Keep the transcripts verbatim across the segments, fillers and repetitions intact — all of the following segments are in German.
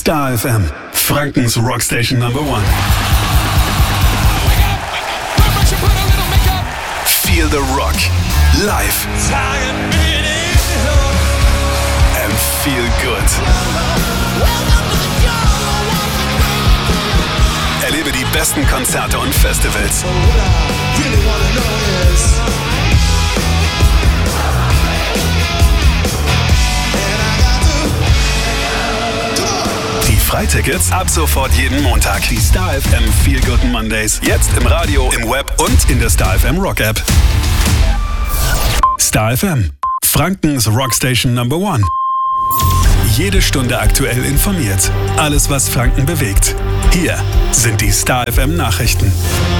Star F M, Frankens Rockstation Number One. Feel the Rock live and feel good. Erlebe die besten Konzerte und Festivals. Die Freitickets ab sofort jeden Montag. Die Star F M Feel Good Mondays. Jetzt im Radio, im Web und in der Star F M Rock App. Star F M, Frankens Rockstation Number One. Jede Stunde aktuell informiert. Alles, was Franken bewegt. Hier sind die Star F M Nachrichten.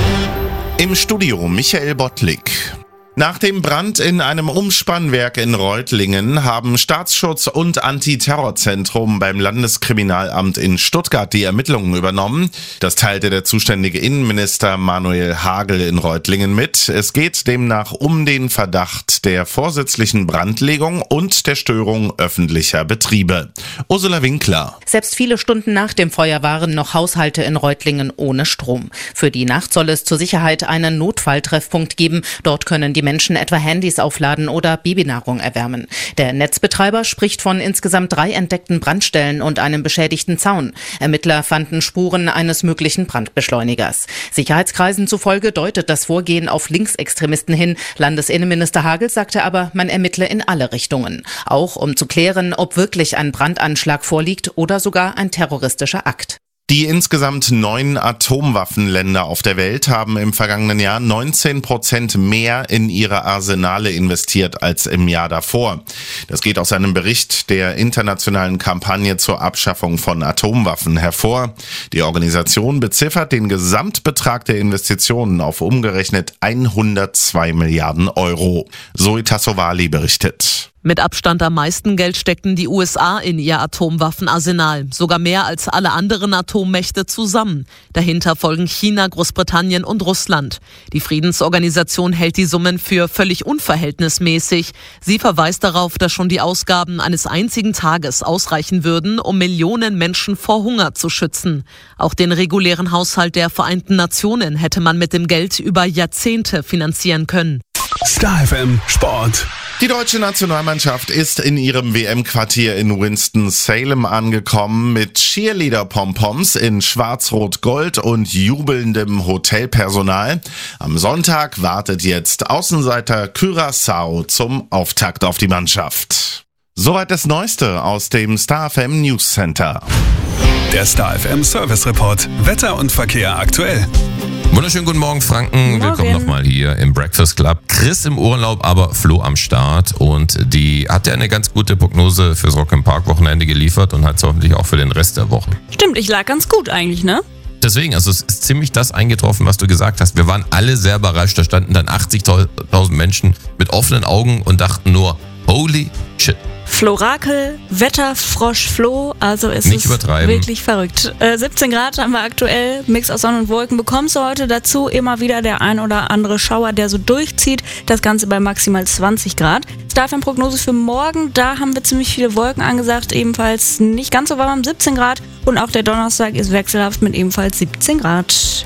Im Studio Michael Bottlik. Nach dem Brand in einem Umspannwerk in Reutlingen haben Staatsschutz und Antiterrorzentrum beim Landeskriminalamt in Stuttgart die Ermittlungen übernommen. Das teilte der zuständige Innenminister Manuel Hagel in Reutlingen mit. Es geht demnach um den Verdacht der vorsätzlichen Brandlegung und der Störung öffentlicher Betriebe. Ursula Winkler. Selbst viele Stunden nach dem Feuer waren noch Haushalte in Reutlingen ohne Strom. Für die Nacht soll es zur Sicherheit einen Notfalltreffpunkt geben. Dort können die Menschen etwa Handys aufladen oder Babynahrung erwärmen. Der Netzbetreiber spricht von insgesamt drei entdeckten Brandstellen und einem beschädigten Zaun. Ermittler fanden Spuren eines möglichen Brandbeschleunigers. Sicherheitskreisen zufolge deutet das Vorgehen auf Linksextremisten hin. Landesinnenminister Hagel sagte aber, man ermittle in alle Richtungen. Auch um zu klären, ob wirklich ein Brandanschlag vorliegt oder sogar ein terroristischer Akt. Die insgesamt neun Atomwaffenländer auf der Welt haben im vergangenen Jahr neunzehn Prozent mehr in ihre Arsenale investiert als im Jahr davor. Das geht aus einem Bericht der internationalen Kampagne zur Abschaffung von Atomwaffen hervor. Die Organisation beziffert den Gesamtbetrag der Investitionen auf umgerechnet hundertzwei Milliarden Euro. Zoe Tassovali berichtet. Mit Abstand am meisten Geld steckten die U S A in ihr Atomwaffenarsenal, sogar mehr als alle anderen Atommächte zusammen. Dahinter folgen China, Großbritannien und Russland. Die Friedensorganisation hält die Summen für völlig unverhältnismäßig. Sie verweist darauf, dass schon die Ausgaben eines einzigen Tages ausreichen würden, um Millionen Menschen vor Hunger zu schützen. Auch den regulären Haushalt der Vereinten Nationen hätte man mit dem Geld über Jahrzehnte finanzieren können. Star F M Sport. Die deutsche Nationalmannschaft ist in ihrem W M-Quartier in Winston-Salem angekommen mit Cheerleader-Pompoms in Schwarz-Rot-Gold und jubelndem Hotelpersonal. Am Sonntag wartet jetzt Außenseiter Curaçao zum Auftakt auf die Mannschaft. Soweit das Neueste aus dem Star F M News Center. Der Star F M Service Report. Wetter und Verkehr aktuell. Wunderschönen guten Morgen, Franken. Morgen. Willkommen nochmal hier im Breakfast Club. Chris im Urlaub, aber Flo am Start. Und die hat ja eine ganz gute Prognose fürs Rock im Park Wochenende geliefert und hat es hoffentlich auch für den Rest der Woche. Stimmt, ich lag ganz gut eigentlich, ne? Deswegen, also es ist ziemlich das eingetroffen, was du gesagt hast. Wir waren alle sehr überrascht. Da standen dann achtzigtausend Menschen mit offenen Augen und dachten nur, holy shit. Florakel, Wetterfrosch Flo, also es Nicht ist übertreiben. wirklich verrückt. Äh, siebzehn Grad haben wir aktuell, Mix aus Sonne und Wolken bekommst du heute dazu. Immer wieder der ein oder andere Schauer, der so durchzieht. Das Ganze bei maximal zwanzig Grad. Star F M Prognose für morgen, da haben wir ziemlich viele Wolken angesagt, ebenfalls nicht ganz so warm, siebzehn Grad. Und auch der Donnerstag ist wechselhaft mit ebenfalls siebzehn Grad.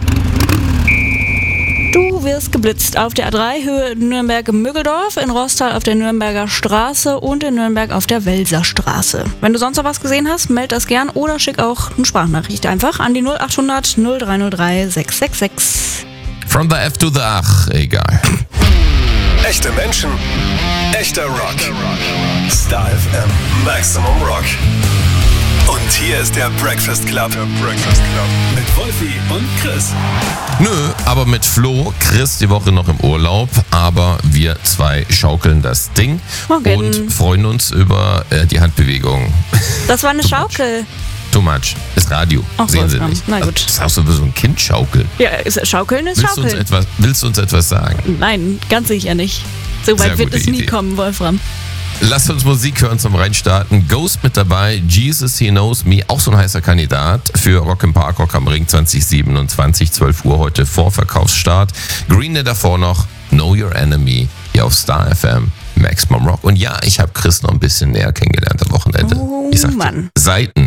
Du wirst geblitzt auf der A drei Höhe Nürnberg-Müggeldorf, in Rostal auf der Nürnberger Straße und in Nürnberg auf der Welser Straße. Wenn du sonst noch was gesehen hast, meld das gern oder schick auch eine Sprachnachricht einfach an die null acht hundert null drei null drei sechs sechs sechs. From the F to the Ach, egal. Echte Menschen, echter Rock. Star F M Maximum Rock. Und hier ist der Breakfast Club. Der Breakfast Club. Mit Wolfi und Chris. Nö, aber mit Flo, Chris die Woche noch im Urlaub, aber wir zwei schaukeln das Ding Morgen. und freuen uns über äh, die Handbewegung. Das war eine Schaukel. Too much. Ist Radio. Ach, Sehen Sie Wolfram. nicht. Na gut. Das ist auch so wie so ein Kind schaukeln. Ja, ist, Schaukeln ist Willst du, uns Schaukeln. etwas, willst du uns etwas sagen? Nein, ganz sicher nicht. So Sehr weit wird gute es nie Idee. kommen, Wolfram. Lasst uns Musik hören zum Reinstarten. Ghost mit dabei, Jesus He Knows Me, auch so ein heißer Kandidat für Rock im Park, Rock am Ring zwanzig siebenundzwanzig, zwölf Uhr heute Vorverkaufsstart. Green Day davor noch, Know Your Enemy, hier auf Star F M, Maximum Rock. Und ja, ich habe Chris noch ein bisschen näher kennengelernt am Wochenende. Oh, ich sagte, Mann. Seiten